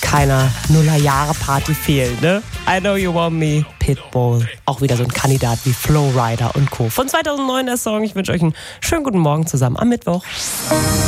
keiner Nullerjahre-Party fehlen, ne? I Know You Want Me, Pitbull. Auch wieder so ein Kandidat wie Flow Rider und Co. Von 2009 der Song. Ich wünsche euch einen schönen guten Morgen zusammen am Mittwoch.